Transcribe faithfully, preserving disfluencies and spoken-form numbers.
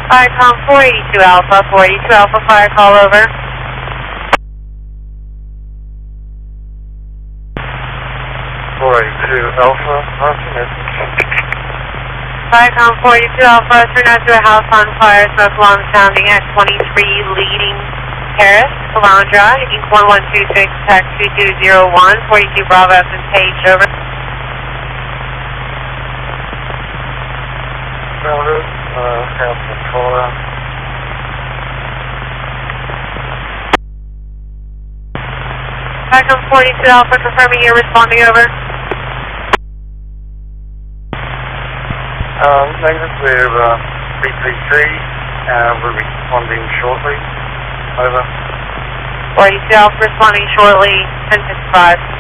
Viacom four eighty-two Alpha, four eighty-two Alpha, fire call over. four eighty-two Alpha, passing message. Viacom four eighty-two Alpha, turn out to a house on fire, smoke alarm sounding at twenty-three leading Terrace, Calandra, Inc one one two six, tax two two zero one, forty-two Bravo F and Page, over. Rounded, uh, house on fire. Viacom four eighty-two Alpha, confirming you're responding, over. Um, negative, we're uh, B P C, uh, we're responding shortly. Over. four eighty-two Alpha, responding shortly, ten fifty-five.